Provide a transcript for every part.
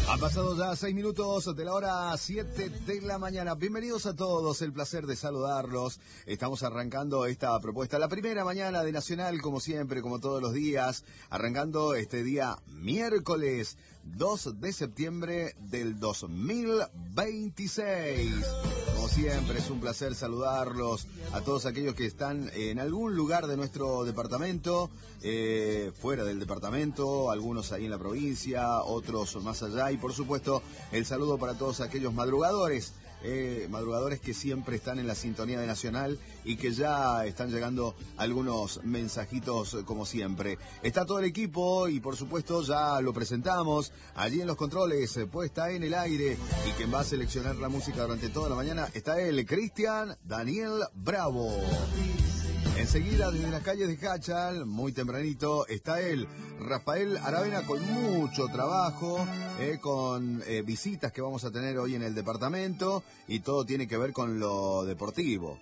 Han pasado ya 6 minutos de la hora 7 de la mañana. Bienvenidos a todos, el placer de saludarlos. Estamos arrancando esta propuesta, la primera mañana de Nacional, como siempre, como todos los días. Arrancando este día miércoles 2 de septiembre del 2026. Como siempre, es un placer saludarlos a todos aquellos que están en algún lugar de nuestro departamento, fuera del departamento, algunos ahí en la provincia, otros más allá, y por supuesto el saludo para todos aquellos madrugadores que siempre están en la sintonía de Nacional y que ya están llegando algunos mensajitos como siempre. Está todo el equipo y por supuesto ya lo presentamos allí en los controles, puesta en el aire, y quien va a seleccionar la música durante toda la mañana está él, Cristian Daniel Bravo. Enseguida, desde las calles de Hachal, muy tempranito, está él, Rafael Aravena, con mucho trabajo, con visitas que vamos a tener hoy en el departamento, y todo tiene que ver con lo deportivo,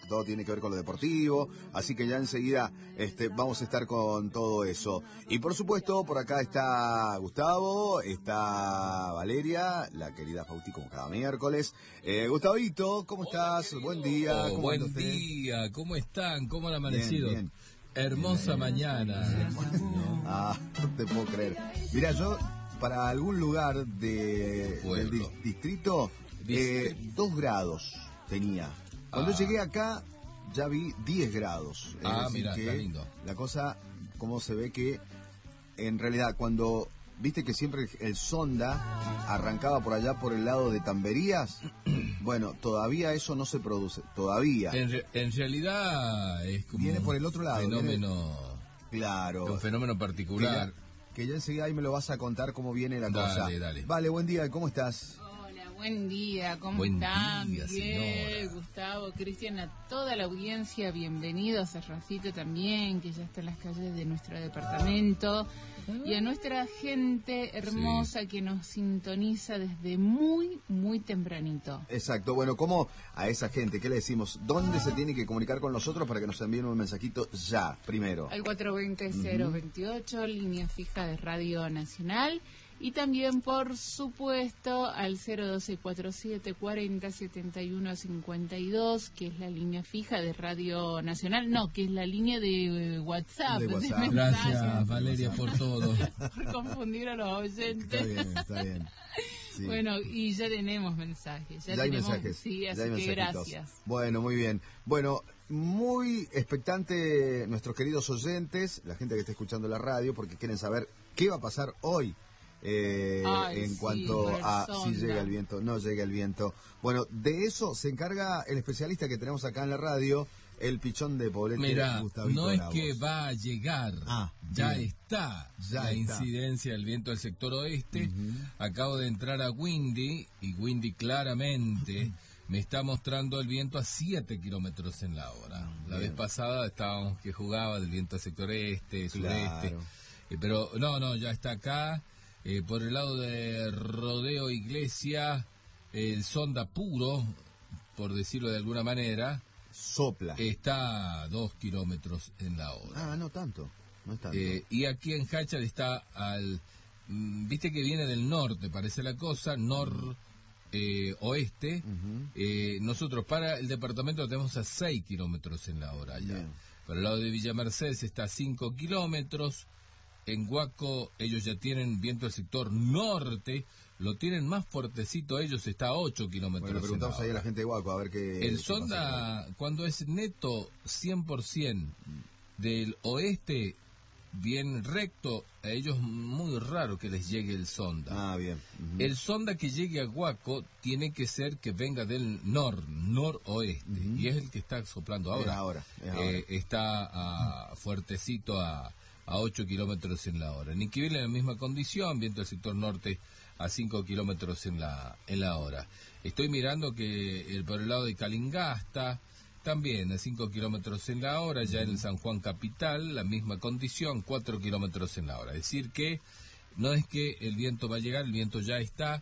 así que ya enseguida vamos a estar con todo eso. Y por supuesto, por acá está Gustavo, está Valeria, la querida Fausti, como cada miércoles. Gustavito, ¿cómo estás? Buen día. Buen día, ¿cómo están? ¿Cómo han amanecido? Bien. Hermosa mañana. No te puedo creer. Mira, yo para algún lugar del distrito, 2 grados tenía. Cuando llegué acá ya vi 10 grados. Mira, está lindo. La cosa, como se ve que en realidad cuando... Viste que siempre el sonda arrancaba por allá por el lado de Tamberías. Bueno, todavía eso no se produce, todavía. En realidad es como viene por el otro lado. Fenómeno. Claro. Un fenómeno particular. Que ya enseguida ahí me lo vas a contar cómo viene la cosa. Dale. Vale, buen día, ¿cómo estás? Hola, buen día, ¿cómo Buen están? día, Miguel, señora. Gustavo, Cristian, a toda la audiencia, bienvenidos a Rafito también, que ya está en las calles de nuestro departamento, y a nuestra gente hermosa que nos sintoniza desde muy, muy tempranito. Exacto, bueno, ¿cómo a esa gente? ¿Qué le decimos? ¿Dónde se tiene que comunicar con nosotros para que nos envíen un mensajito ya, primero? Al 420-028, línea fija de Radio Nacional. Y también, por supuesto, al 012-4740-7152, que es la línea fija de Radio Nacional. No, que es la línea de WhatsApp. De WhatsApp. Gracias, Valeria, por todo. Por confundir a los oyentes. Está bien. Sí. Bueno, y ya tenemos mensajes. Ya hay mensajes. Sí, así ya hay que mensajitos. gracias. Bueno, muy bien. Bueno, muy expectante nuestros queridos oyentes, la gente que está escuchando la radio, porque quieren saber qué va a pasar hoy. Cuanto a si llega el viento, no llega el viento. Bueno, de eso se encarga el especialista que tenemos acá en la radio, el pichón de Poblete. Mira, Gustavito no es Bravos. que va a llegar, ya bien. está Ya la está. incidencia del viento del sector oeste. Acabo de entrar a Windy, y Windy claramente me está mostrando el viento a 7 kilómetros en la hora. La vez pasada estábamos que jugaba del viento del sector este, sureste. Claro. Pero no, ya está acá. Por el lado de Rodeo Iglesia, el sonda puro, por decirlo de alguna manera, Sopla. está a 2 kilómetros en la hora. No tanto. No es tanto. Y aquí en Hachal está viste que viene del norte, parece la cosa, oeste. Nosotros para el departamento lo tenemos a 6 kilómetros en la hora allá. Bien. Por el lado de Villa Mercedes está a 5 kilómetros. En Huaco ellos ya tienen viento del sector norte, lo tienen más fuertecito, ellos está a 8 kilómetros. Bueno, preguntamos en la ahí a la hora. gente de Huaco a ver qué... El qué sonda, pasa. cuando es neto 100% del oeste, bien recto, a ellos muy raro que les llegue el sonda. Bien. El sonda que llegue a Huaco tiene que ser que venga del noroeste, y es el que está soplando ahora. Está fuertecito a 8 kilómetros en la hora. En Inquivil en la misma condición, viento del sector norte a 5 kilómetros en la hora. Estoy mirando que por el lado de Calingasta, también a 5 kilómetros en la hora, ya en el San Juan Capital, la misma condición, 4 kilómetros en la hora. Es decir que no es que el viento va a llegar, el viento ya está.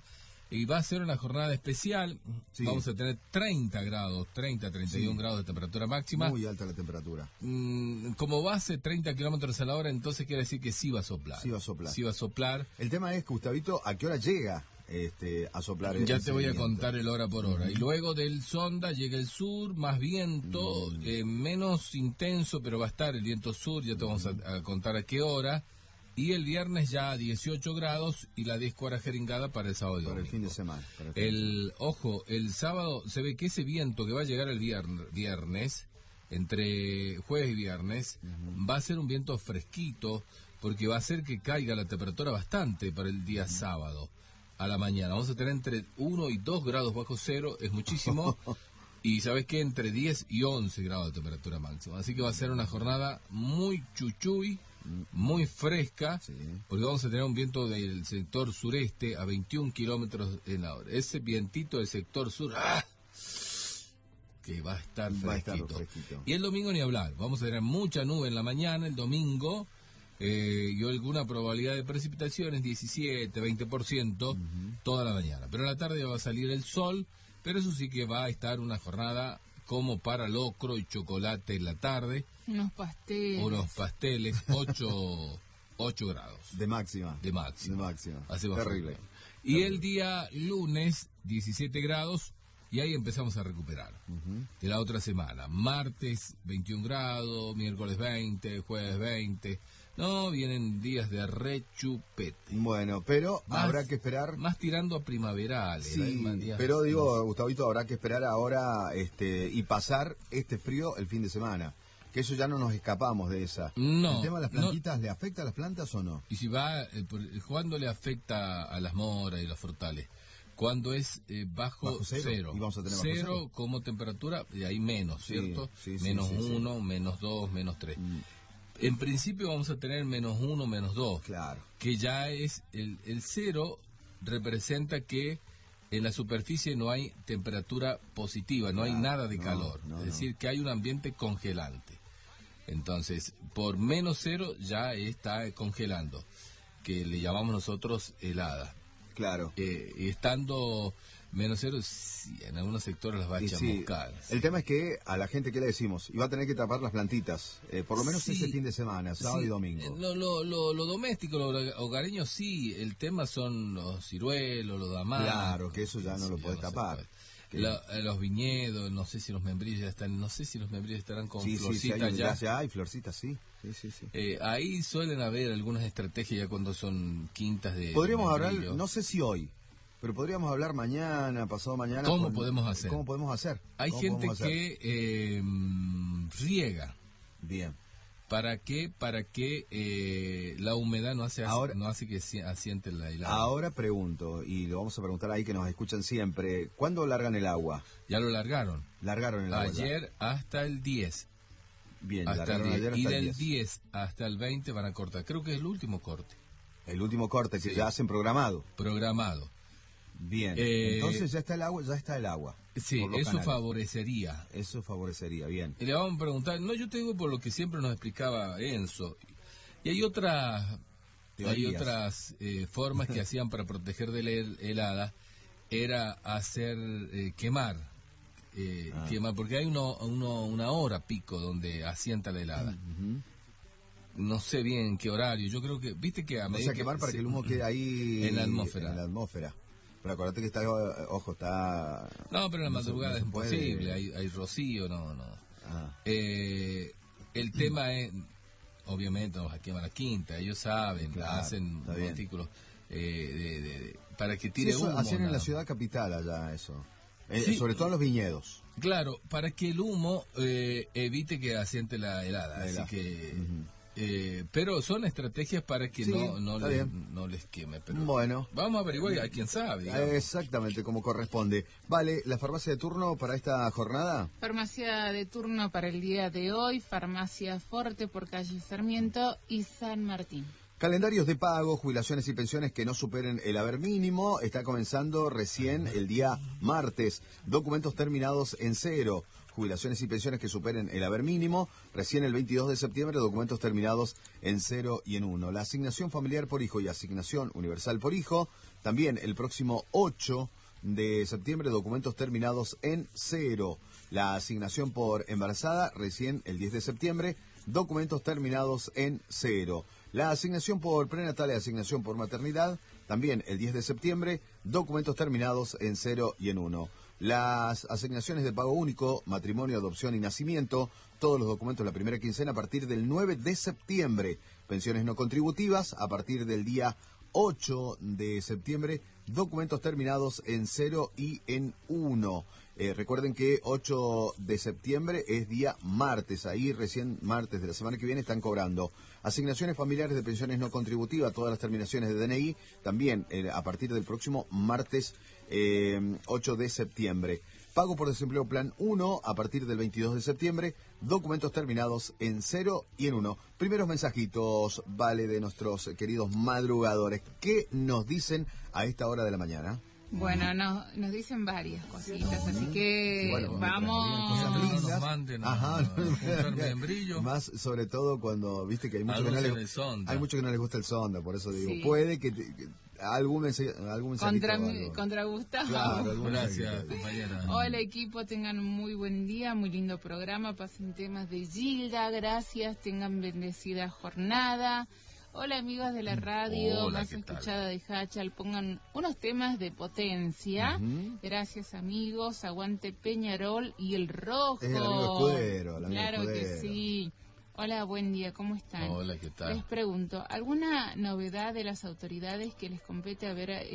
Y va a ser una jornada especial. Sí. Vamos a tener 30 grados, 31 grados de temperatura máxima. Muy alta la temperatura. Como base, 30 kilómetros a la hora, entonces quiere decir que sí va a soplar. Sí va a soplar. Sí va a soplar. El tema es, Gustavito, ¿a qué hora llega a soplar? Ya te voy a contar el hora por hora. Y luego del sonda llega el sur, más viento, menos intenso, pero va a estar el viento sur, ya te vamos a contar a qué hora. Y el viernes ya 18 grados y la disco jeringada para el sábado y domingo. Para el fin de semana. Ojo, el sábado se ve que ese viento que va a llegar el viernes, entre jueves y viernes, va a ser un viento fresquito, porque va a hacer que caiga la temperatura bastante para el día sábado a la mañana. Vamos a tener entre 1 y 2 grados bajo cero, es muchísimo. Y ¿sabes qué? Entre 10 y 11 grados de temperatura máxima. Así que va a ser una jornada muy chuchuy, muy fresca, porque vamos a tener un viento del sector sureste a 21 kilómetros en la hora. Ese vientito del sector sur, que va a estar fresquito. Y el domingo ni hablar, vamos a tener mucha nube en la mañana, el domingo, y alguna probabilidad de precipitaciones, 17, 20%, toda la mañana. Pero en la tarde va a salir el sol, pero eso sí que va a estar una jornada como para locro y chocolate en la tarde. Unos pasteles, 8 grados. De máxima. Así va. Terrible. Y el día lunes, 17 grados, y ahí empezamos a recuperar. De la otra semana. Martes, 21 grados, miércoles 20, jueves 20. No, vienen días de rechupete. Bueno, pero habrá que esperar. Más tirando a primaveral. Sí, pero digo, Gustavito, habrá que esperar ahora y pasar este frío el fin de semana. Que eso ya no nos escapamos de esa. No. ¿El tema de las plantitas le afecta a las plantas o no? Y si va, ¿cuándo le afecta a las moras y los frutales? Cuando es bajo cero. Y vamos a tener cero bajo cero como temperatura, y ahí menos, ¿cierto? Menos 1, menos 2, menos 3. En principio vamos a tener menos 1, menos 2. Claro. Que ya es el cero, representa que en la superficie no hay temperatura positiva, no hay nada de calor. Es decir, que hay un ambiente congelante. Entonces, por menos 0 ya está congelando, que le llamamos nosotros helada. Claro. Y estando menos 0, sí, en algunos sectores las va a chamuscar. Sí. El tema es que a la gente, ¿qué le decimos? Y va a tener que tapar las plantitas, por lo menos ese fin de semana, sábado y domingo. Lo doméstico, lo hogareño, sí. El tema son los ciruelos, los damascos. Claro, que eso ya no lo puedes tapar. Los viñedos, no sé si los membrillos ya están, estarán con florcitas ya hay florcitas, sí. Ahí suelen haber algunas estrategias ya cuando son quintas de podríamos hablar, no sé si hoy, pero podríamos hablar mañana, pasado mañana. ¿Cómo podemos hacer? Hay gente que riega. Bien. ¿Para qué? Para que la humedad no hace que asiente la helada. Ahora pregunto, y lo vamos a preguntar ahí que nos escuchan siempre, ¿cuándo largan el agua? Ya lo largaron. Largaron el agua. Ayer hasta el 10. Bien, hasta el 10. Ayer hasta y del 10 hasta el 20 van a cortar. Creo que es el último corte. El último corte que ya hacen programado. Bien. Entonces ya está el agua. Sí, eso favorecería. Bien. Y le vamos a preguntar, yo te digo por lo que siempre nos explicaba Enzo. Y hay otras formas que hacían para proteger de la helada, era hacer quemar, porque hay una hora pico donde asienta la helada. No sé bien en qué horario, yo creo que, viste que a medida quemar para que el humo quede ahí en la atmósfera. Pero acuérdate que está... No, pero en la madrugada es imposible, hay rocío, no. El tema es, obviamente, nos queman la quinta, ellos saben, hacen artículos para que tire humo. Hacen en la ciudad capital allá eso, sobre todo en los viñedos. Claro, para que el humo evite que asiente la helada, así que... pero son estrategias para que no les queme. Pero bueno, vamos a averiguar a quién sabe. Exactamente, como corresponde. Vale, ¿la farmacia de turno para esta jornada? Farmacia de turno para el día de hoy, Farmacia Forte por calle Sarmiento y San Martín. Calendarios de pago, jubilaciones y pensiones que no superen el haber mínimo. Está comenzando recién el día martes. Documentos terminados en 0. jubilaciones y pensiones que superen el haber mínimo. Recién el 22 de septiembre, documentos terminados en 0 y en 1. La asignación familiar por hijo y asignación universal por hijo. También el próximo 8 de septiembre, documentos terminados en 0. La asignación por embarazada, recién el 10 de septiembre, documentos terminados en 0. La asignación por prenatal y asignación por maternidad, también el 10 de septiembre, documentos terminados en 0 y en 1. Las asignaciones de pago único, matrimonio, adopción y nacimiento, todos los documentos la primera quincena a partir del 9 de septiembre. Pensiones no contributivas a partir del día 8 de septiembre, documentos terminados en 0 y en 1. Recuerden que 8 de septiembre es día martes, ahí recién martes de la semana que viene están cobrando. Asignaciones familiares de pensiones no contributivas, todas las terminaciones de DNI, también a partir del próximo martes 8 de septiembre. Pago por desempleo plan 1 a partir del 22 de septiembre, documentos terminados en 0 y en 1. Primeros mensajitos, vale, de nuestros queridos madrugadores. ¿Qué nos dicen a esta hora de la mañana? Bueno, nos dicen varias cositas, así que bueno, vamos. No nos manden un membrillo. Más sobre todo cuando, viste que hay muchos que no les gusta el sonda, por eso digo, sí. Puede que algún mensajito contra Gustavo. Claro, gracias, compañera. Hola equipo, tengan un muy buen día, muy lindo programa, pasen temas de Gilda, gracias, tengan bendecida jornada. Hola amigos de la radio, más escuchada de Hachal, pongan unos temas de Potencia. Gracias amigos, aguante Peñarol y el Rojo. Es el amigo Escudero, claro que sí. Hola, buen día, ¿cómo están? Hola, ¿qué tal? Les pregunto, ¿alguna novedad de las autoridades que les compete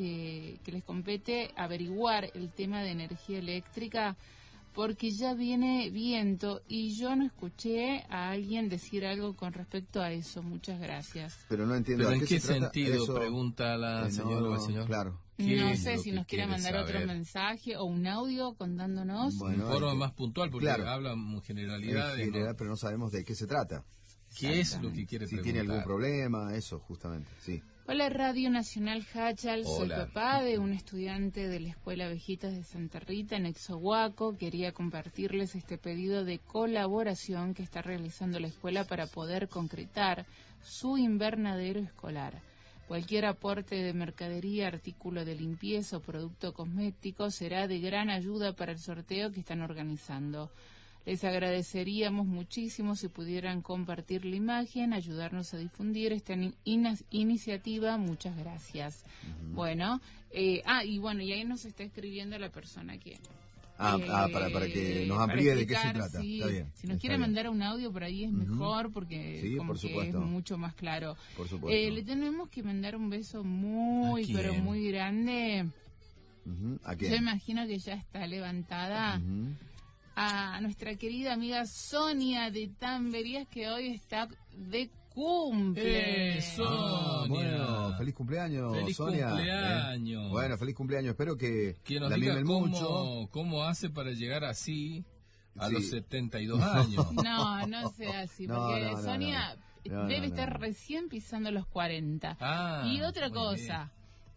averiguar el tema de energía eléctrica? Porque ya viene viento y yo no escuché a alguien decir algo con respecto a eso. Muchas gracias. Pero no entiendo. ¿Pero en qué sentido? Eso... Pregunta la señora o el señor. Claro. No sé si nos quiere mandar otro mensaje o un audio contándonos. Bueno, un foro más puntual, porque habla en generalidades. En general, pero no sabemos de qué se trata. ¿Qué es lo que quiere preguntar? Si tiene algún problema, eso, justamente, sí. Hola Radio Nacional Hachal, soy papá de un estudiante de la Escuela Abejitas de Santa Rita en Exohuaco. Quería compartirles este pedido de colaboración que está realizando la escuela para poder concretar su invernadero escolar. Cualquier aporte de mercadería, artículo de limpieza o producto cosmético será de gran ayuda para el sorteo que están organizando. Les agradeceríamos muchísimo si pudieran compartir la imagen, ayudarnos a difundir esta iniciativa. Muchas gracias. Bueno, y ahí nos está escribiendo la persona que... para que nos amplíe de qué se trata. Sí. Está bien. Si nos quiere mandar un audio por ahí es mejor porque sí, como que es mucho más claro. Por supuesto. Le tenemos que mandar un beso muy, pero muy grande. ¿A quién? Yo imagino que ya está levantada. A nuestra querida amiga Sonia de Tamberías, que hoy está de cumple. Sonia. Bueno, feliz cumpleaños, Sonia. Feliz cumpleaños. Bueno, feliz cumpleaños. Espero que nos diga cómo hace para llegar así a los 72 años. No sea así, porque Sonia debe estar recién pisando los 40. Y otra cosa.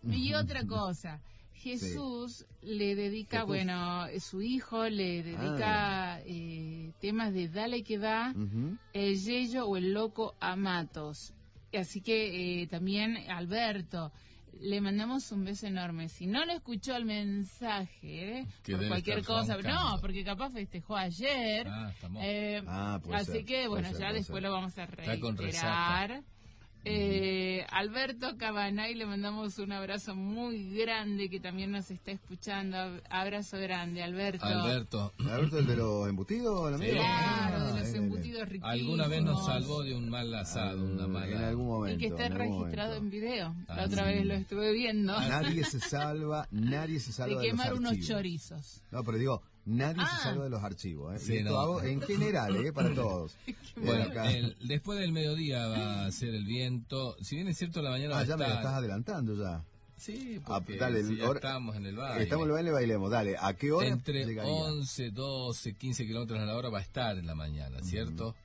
Jesús le dedica, su hijo le dedica temas de Dale que va, el Yeyo o el Loco a Matos. Así que también Alberto, le mandamos un beso enorme. Si no lo escuchó el mensaje, por cualquier cosa, no, porque capaz festejó ayer. Así que ya después lo vamos a reiterar. Alberto Cabanay, le mandamos un abrazo muy grande que también nos está escuchando. Abrazo grande, Alberto. Alberto, ¿el de los embutidos? Claro, de los embutidos riquísimos. Alguna vez nos salvó de un mal asado, en algún momento. Y que está registrado en video. La otra vez lo estuve viendo. Nadie se salva de quemar unos chorizos. No, pero digo, nadie se salva de los archivos. Sí, en general, para todos. Bueno, después del mediodía va a ser el viento. Si bien es cierto, la mañana va a estar... me lo estás adelantando ya. Sí, porque ya estamos en el baile. Estamos en el baile, bailemos. Dale, ¿a qué hora Entre llegaría? 11, 12, 15 kilómetros a la hora va a estar en la mañana, ¿cierto?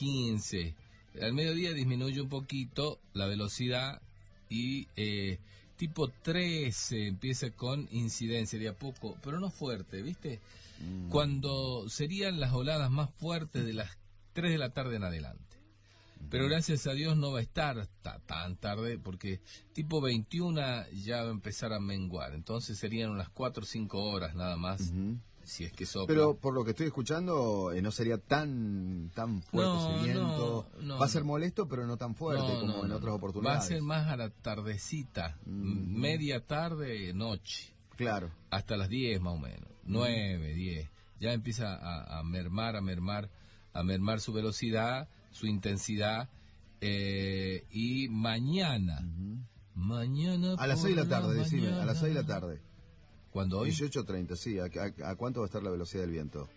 15. Al mediodía disminuye un poquito la velocidad y tipo 13 empieza con incidencia de a poco, pero no fuerte, ¿viste? Cuando serían las oladas más fuertes de las 3 de la tarde en adelante. Pero gracias a Dios no va a estar tan tarde, porque tipo 21 ya va a empezar a menguar. Entonces serían unas 4 o 5 horas nada más, si es que sopla. Pero por lo que estoy escuchando, no sería tan fuerte ese viento. Va a ser molesto, pero no tan fuerte como en otras oportunidades. Va a ser más a la tardecita, media tarde, noche. Claro. Hasta las 10 más o menos, 9, 10. Ya empieza a mermar su velocidad, su intensidad, y mañana a las 6 de la tarde, decime, a las 6 de la tarde. ¿Cuándo hoy? 18:30, sí. ¿A cuánto va a estar la velocidad del viento?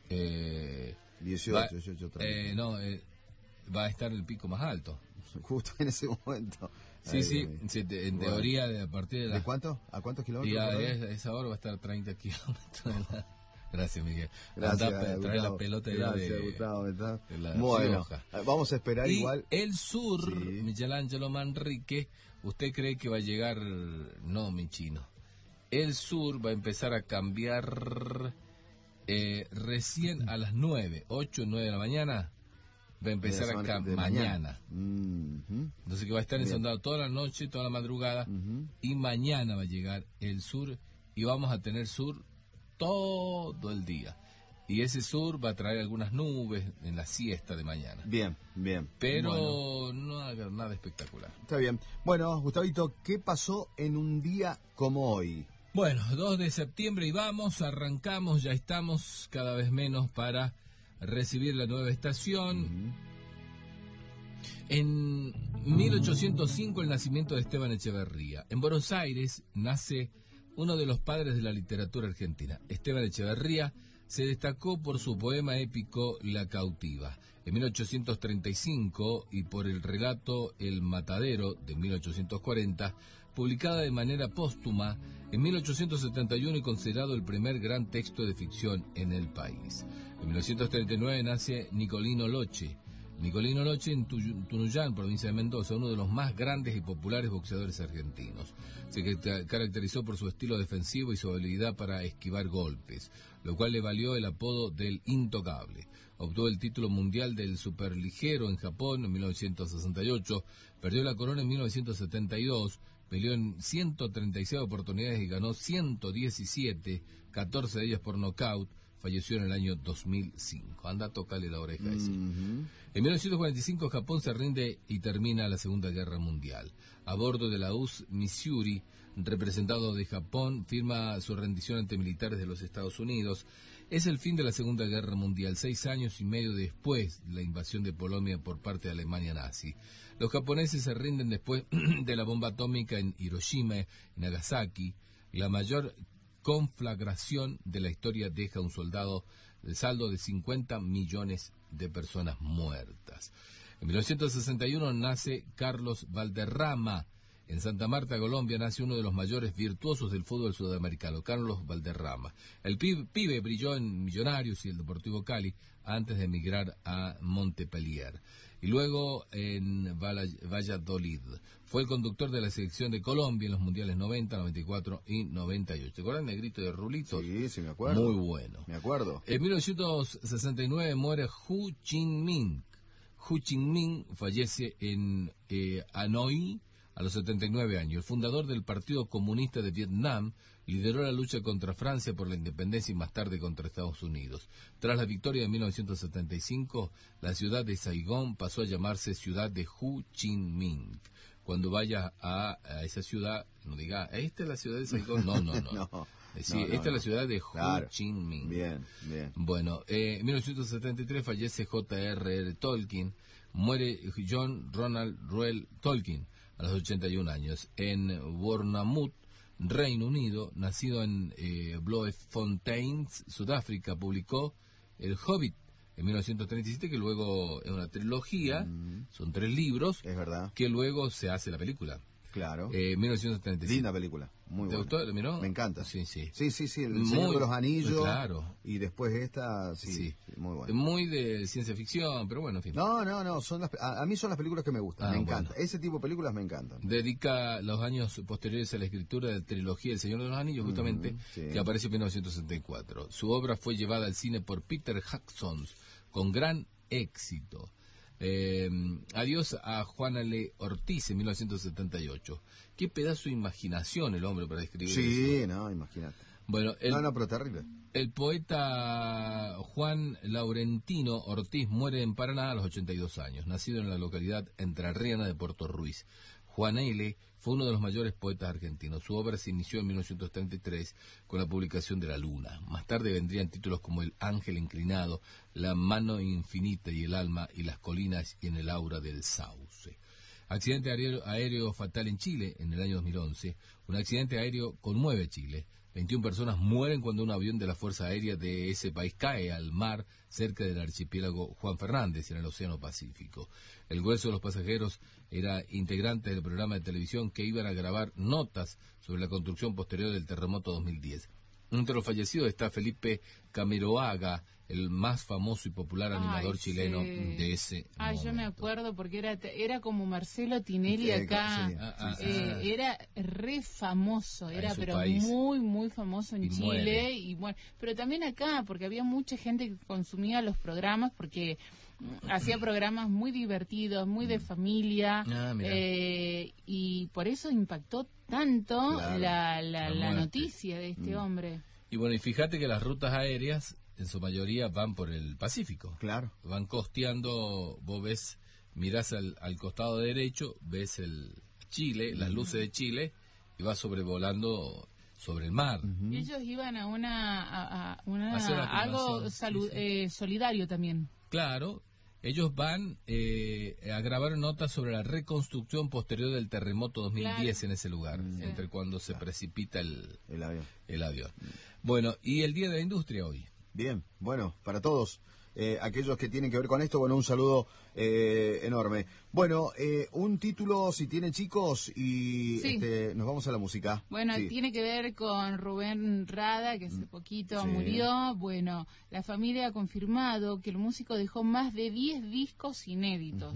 18:30. Va a estar el pico más alto. Justo en ese momento. Sí, en teoría, a partir de ¿De cuánto? ¿A cuántos kilómetros? Y a esa hora va a estar 30 kilómetros. Gracias, Miguel. Gracias, trae la pelota de Gustavo. Bueno, vamos a esperar y igual. El sur, sí. Michelangelo Manrique, ¿usted cree que va a llegar? No, mi chino. El sur va a empezar a cambiar recién a las 9, 8, 9 de la mañana. Va a empezar a cambiar mañana. Entonces que va a estar ensondado toda la noche, toda la madrugada, y mañana va a llegar el sur y vamos a tener sur todo el día. Y ese sur va a traer algunas nubes en la siesta de mañana. Bien. Pero no haga nada espectacular. Está bien. Bueno, Gustavito, ¿qué pasó en un día como hoy? Bueno, 2 de septiembre y arrancamos, ya estamos cada vez menos para recibir la nueva estación. En 1805 el nacimiento de Esteban Echeverría. En Buenos Aires nace uno de los padres de la literatura argentina. Esteban Echeverría se destacó por su poema épico La cautiva. En 1835 y por el relato El matadero de 1840, publicada de manera póstuma en 1871 y considerado el primer gran texto de ficción en el país. En 1939 nace Nicolino Loche. Nicolino Loche en Tunuyán, provincia de Mendoza, uno de los más grandes y populares boxeadores argentinos. Se caracterizó por su estilo defensivo y su habilidad para esquivar golpes, lo cual le valió el apodo del Intocable. Obtuvo el título mundial del superligero en Japón en 1968, perdió la corona en 1972, peleó en 136 oportunidades y ganó 117, 14 de ellas por nocaut. Falleció en el año 2005. Anda a tocarle la oreja a ese. En 1945 Japón se rinde y termina la Segunda Guerra Mundial. A bordo de la USS Missouri, representado de Japón, firma su rendición ante militares de los Estados Unidos. Es el fin de la Segunda Guerra Mundial, 6 años y medio después de la invasión de Polonia por parte de Alemania nazi. Los japoneses se rinden después de la bomba atómica en Hiroshima y Nagasaki. La mayor conflagración de la historia deja un saldo de 50 millones de personas muertas. En 1961 nace Carlos Valderrama. En Santa Marta, Colombia, nace uno de los mayores virtuosos del fútbol sudamericano, Carlos Valderrama. El pibe brilló en Millonarios y el Deportivo Cali antes de emigrar a Montpellier. Y luego en Valladolid. Fue el conductor de la selección de Colombia en los mundiales 90, 94 y 98. ¿Te acuerdas, Negrito de Rulitos? Sí, me acuerdo. Muy bueno. Me acuerdo. En 1969 muere Ho Chi Minh. Ho Chi Minh fallece en Hanoi a los 79 años. El fundador del Partido Comunista de Vietnam lideró la lucha contra Francia por la independencia y más tarde contra Estados Unidos. Tras la victoria de 1975, la ciudad de Saigón pasó a llamarse ciudad de Ho Chi Minh. Cuando vaya a esa ciudad, no diga, ¿esta es la ciudad de Saigón? No. Sí, esta es la ciudad de Ho Chi Minh. Bien. Bueno, en 1973 fallece J.R.R. Tolkien, muere John Ronald Reuel Tolkien a los 81 años. En Bournemouth, Reino Unido, nacido en Bloemfontein, Sudáfrica, publicó El Hobbit en 1937, que luego es una trilogía, son 3 libros, es verdad, que luego se hace la película. Claro. 1935. Linda película, muy buena. ¿Te gustó? ¿Miró? Me encanta. Sí, sí. Sí, El Señor de los Anillos. Claro. Y después esta, sí, muy buena. Muy de ciencia ficción, pero bueno, en fin. No, a mí son las películas que me gustan, me encantan. Bueno. Ese tipo de películas me encantan. Dedica los años posteriores a la escritura de la trilogía El Señor de los Anillos, justamente, que apareció en 1964. Su obra fue llevada al cine por Peter Jackson con gran éxito. Adiós a Juan L. Ortiz en 1978. Qué pedazo de imaginación el hombre para escribir eso. Sí, no, imagínate. Bueno, pero terrible. El poeta Juan Laurentino Ortiz muere en Paraná a los 82 años, nacido en la localidad entrerriana de Puerto Ruiz. Juan L. fue uno de los mayores poetas argentinos. Su obra se inició en 1933 con la publicación de La Luna. Más tarde vendrían títulos como El Ángel Inclinado, La Mano Infinita y el Alma y las Colinas y en el Aura del Sauce. Accidente aéreo fatal en Chile en el año 2011. Un accidente aéreo conmueve Chile. 21 personas mueren cuando un avión de la Fuerza Aérea de ese país cae al mar cerca del archipiélago Juan Fernández en el Océano Pacífico. El grueso de los pasajeros era integrante del programa de televisión que iban a grabar notas sobre la construcción posterior del terremoto 2010. Entre los fallecidos está Felipe Camiroaga, el más famoso y popular animador chileno de ese momento. Yo me acuerdo porque era como Marcelo Tinelli acá. Era re famoso, pero país. muy famoso en Chile. Y bueno, pero también acá, porque había mucha gente que consumía los programas porque hacía programas muy divertidos, muy de familia, y por eso impactó tanto la noticia de este hombre. Y bueno, y fíjate que las rutas aéreas en su mayoría van por el Pacífico. Claro. Van costeando, vos ves, mirás al costado derecho, ves el Chile, las luces de Chile, y vas sobrevolando sobre el mar. Ellos iban a algo solidario también. Claro, ellos van a grabar notas sobre la reconstrucción posterior del terremoto 2010 en ese lugar, entre cuando se precipita el avión. Bueno, y el Día de la Industria hoy. Bien, bueno, para todos aquellos que tienen que ver con esto, bueno, un saludo enorme. Bueno, un título, si tienen chicos, y nos vamos a la música. Bueno, tiene que ver con Rubén Rada, que hace poquito murió. Bueno, la familia ha confirmado que el músico dejó más de 10 discos inéditos.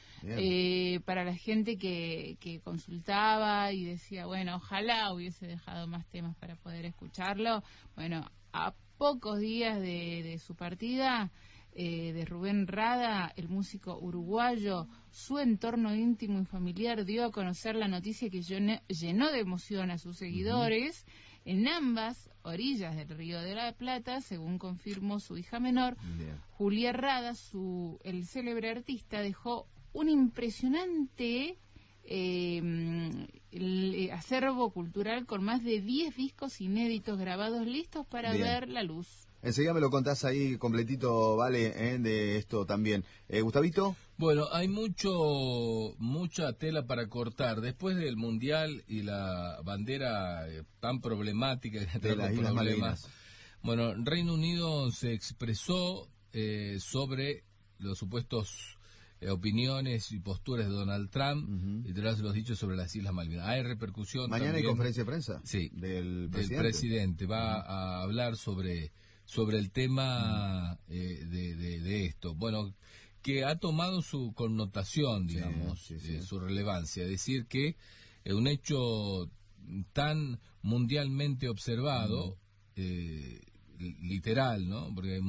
Para la gente que consultaba y decía, bueno, ojalá hubiese dejado más temas para poder escucharlo. Bueno, a pocos días de su partida, de Rubén Rada, el músico uruguayo, su entorno íntimo y familiar dio a conocer la noticia que llenó de emoción a sus seguidores en ambas orillas del Río de la Plata, según confirmó su hija menor. Julia Rada, el célebre artista, dejó un impresionante acervo cultural con más de 10 discos inéditos grabados listos para ver la luz. Enseguida me lo contás ahí completito, Vale, de esto también. Gustavito. Bueno, hay mucha tela para cortar. Después del Mundial y la bandera tan problemática de las Islas Malvinas. Bueno, Reino Unido se expresó sobre los supuestos opiniones y posturas de Donald Trump y tras los dichos sobre las Islas Malvinas. Hay repercusión. Mañana también, hay conferencia de prensa. Sí, del presidente va a hablar sobre el tema de esto. Bueno, que ha tomado su connotación, digamos, su relevancia. Decir que un hecho tan mundialmente observado, literal, ¿no? Porque